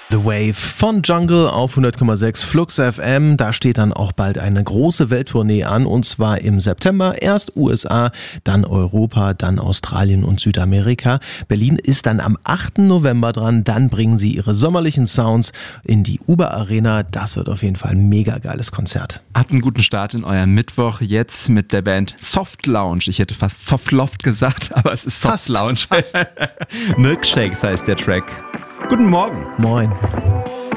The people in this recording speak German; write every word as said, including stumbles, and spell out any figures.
The Wave von Jungle auf hundert Komma sechs Flux F M. Da steht dann auch bald eine große Welttournee an, und zwar im September. Erst U S A, dann Europa, dann Australien und Südamerika. Berlin ist dann am achten November dran. Dann bringen sie ihre sommerlichen Sounds in die Uber Arena. Das wird auf jeden Fall ein mega geiles Konzert. Habt einen guten Start in euren Mittwoch jetzt mit der Band Soft Lounge. Ich hätte fast Soft Loft gesagt, aber es ist Soft Fast, Lounge. fast. Milkshakes heißt der Track. Guten Morgen. Moin.